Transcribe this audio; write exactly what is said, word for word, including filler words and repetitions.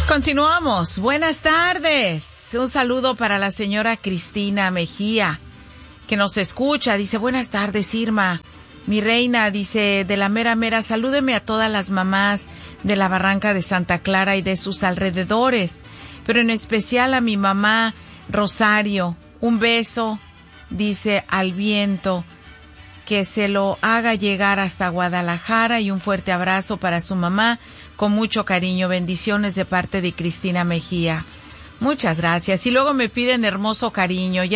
Continuamos. Buenas tardes. Un saludo para la señora Cristina Mejía, que nos escucha. Dice, buenas tardes, Irma. Mi reina, dice, de la mera mera, salúdeme a todas las mamás de la Barranca de Santa Clara y de sus alrededores, pero en especial a mi mamá Rosario. Un beso, dice, al viento, que se lo haga llegar hasta Guadalajara, y un fuerte abrazo para su mamá, con mucho cariño. Bendiciones de parte de Cristina Mejía. Muchas gracias. Y luego me piden hermoso cariño.